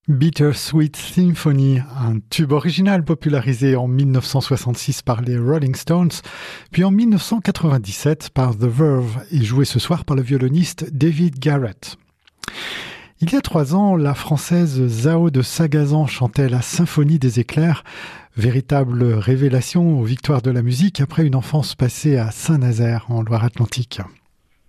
Bittersweet Symphony, un tube original popularisé en 1966 par les Rolling Stones, puis en 1997 par The Verve et joué ce soir par le violoniste David Garrett. Il y a 3 ans, la française Zao de Sagazan chantait la Symphonie des éclairs, véritable révélation aux victoires de la musique après une enfance passée à Saint-Nazaire en Loire-Atlantique.